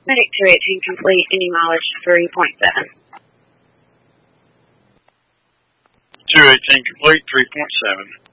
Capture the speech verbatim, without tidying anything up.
Medic two eighteen complete, any mileage three point seven. two eighteen complete, three point seven.